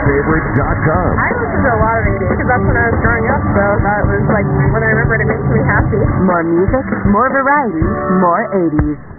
80sfavorite.com. I listened to a lot of 80s because that's when I was growing up, so that was like when I remember it makes me happy. More music, more variety, more 80s.